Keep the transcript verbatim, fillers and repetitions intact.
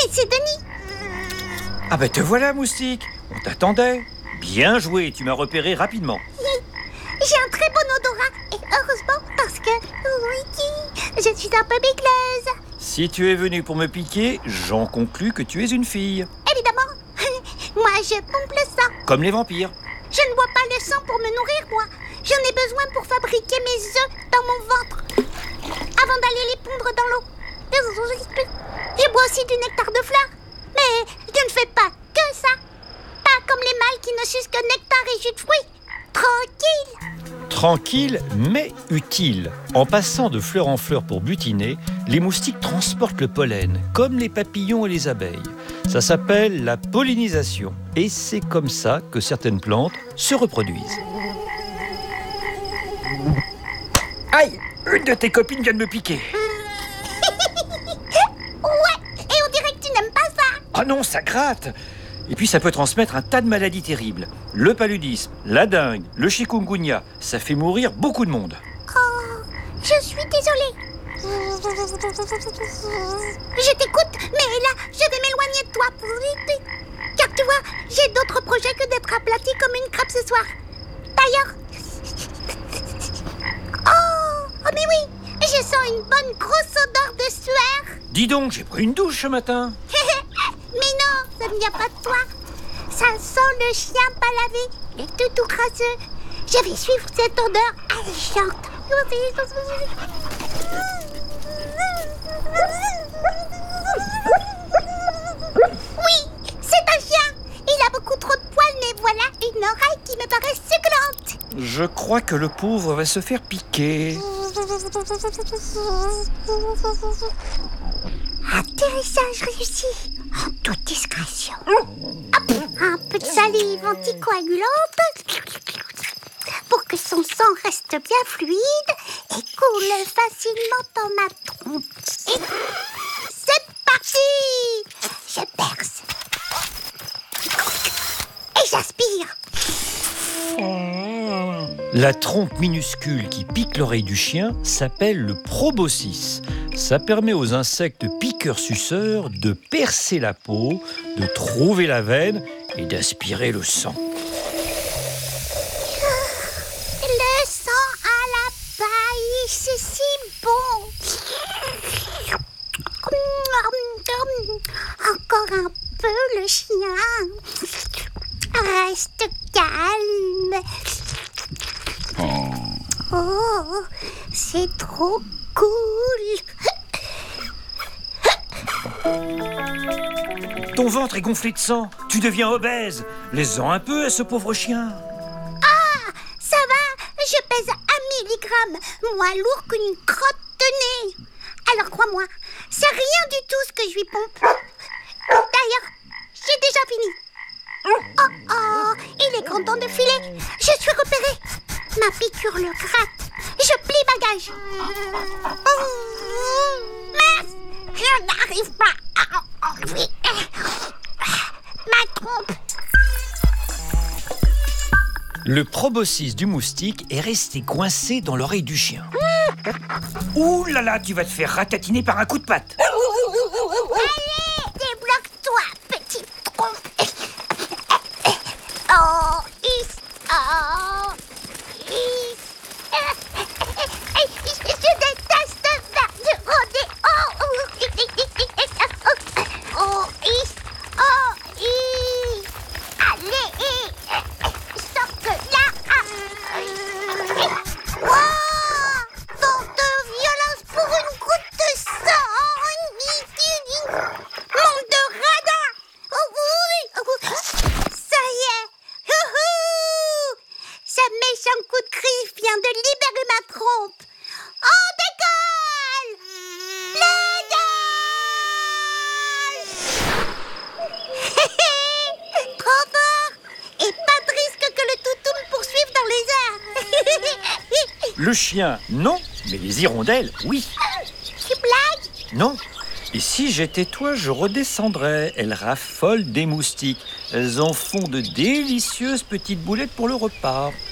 C'est Denis. Ah ben te voilà, moustique. On t'attendait. Bien joué, tu m'as repéré rapidement. J'ai un très bon odorat. Et heureusement parce que, oui, je suis un peu bigleuse. Si tu es venu pour me piquer, j'en conclus que tu es une fille. Évidemment. Moi, je pompe le sang. Comme les vampires. Je ne bois pas le sang pour me nourrir, moi. J'en ai besoin pour fabriquer mes œufs dans mon ventre. Avant d'aller les pondre dans l'eau. Je bois aussi du nectar de fleurs. Mais je ne fais pas que ça. Pas comme les mâles qui ne sucent que nectar et jus de fruits. Tranquille. Tranquille, mais utile. En passant de fleur en fleur pour butiner, les moustiques transportent le pollen, comme les papillons et les abeilles. Ça s'appelle la pollinisation. Et c'est comme ça que certaines plantes se reproduisent. Aïe! Une de tes copines vient de me piquer. Ouais, et on dirait que tu n'aimes pas ça. Ah non, ça gratte! Et puis ça peut transmettre un tas de maladies terribles. Le paludisme, la dengue, le chikungunya, ça fait mourir beaucoup de monde. Oh, je suis désolée. Je t'écoute, mais là, je vais m'éloigner de toi. Car tu vois, j'ai d'autres projets que d'être aplatie comme une crêpe ce soir. D'ailleurs... Oh, oh mais oui, je sens une bonne grosse odeur de sueur. Dis donc, j'ai pris une douche ce matin. Mais non, ça ne vient pas de toi. Ça sent le chien pas lavé et tout tout crasseux. Je vais suivre cette odeur alléchante. Oui, c'est un chien. Il a beaucoup trop de poils, mais voilà une oreille qui me paraît succulente. Je crois que le pauvre va se faire piquer. Atterrissage réussi, en toute discrétion. Hop, un peu de salive anticoagulante pour que son sang reste bien fluide et coule facilement dans ma trompe. Et c'est parti! Je perce. Et j'aspire. La trompe minuscule qui pique l'oreille du chien s'appelle le proboscis. Ça permet aux insectes piqueurs-suceurs de percer la peau, de trouver la veine et d'aspirer le sang. Le sang à la paille, c'est si bon. Encore un peu le chien. Reste calme. Oh, c'est trop cool. Ton ventre est gonflé de sang, tu deviens obèse. Laisse-en un peu à ce pauvre chien. Ah, ça va, je pèse un milligramme, moins lourd qu'une crotte de nez. Alors crois-moi, c'est rien du tout ce que je lui pompe. D'ailleurs, j'ai déjà fini. Oh oh, il est grand temps de filer. Je suis repérée. Ma piqûre le gratte. Je plie bagage. Oh, mince, je n'arrive pas à enlever ma trompe. Le proboscis du moustique est resté coincé dans l'oreille du chien. Ouh là là, tu vas te faire ratatiner par un coup de patte. Allez, débloque-toi, petite trompe. Oh, is, oh, is. Je déteste faire du rodéo. Oh, is, oh, is. Allez, sors de là. Oh, tant de violence pour une goutte de sang. Monde de radin. Oh oui, ça y est. Youhou! Ce méchant coup de griffe vient de libérer ma trompe. On décolle! Plagage! Trop fort! Et pas de risque que le toutou me poursuive dans les airs. Le chien, non, mais les hirondelles, oui. Tu blagues? Non. Et si j'étais toi, je redescendrais. Elles raffolent des moustiques. Elles en font de délicieuses petites boulettes pour le repas.